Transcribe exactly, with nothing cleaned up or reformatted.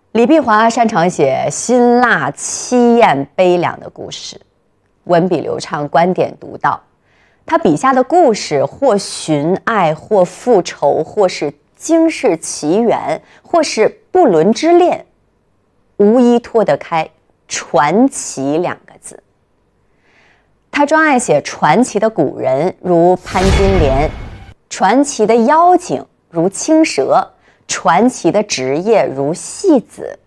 李碧华擅长写辛辣、凄艳、悲凉的故事，文笔流畅，观点独到。他笔下的故事，或寻爱，或复仇，或是惊世奇缘，或是不伦之恋，无一脱得开传奇两个字。他专爱写传奇的古人，如潘金莲；传奇的妖精，如青蛇；传奇的职业，如戏子；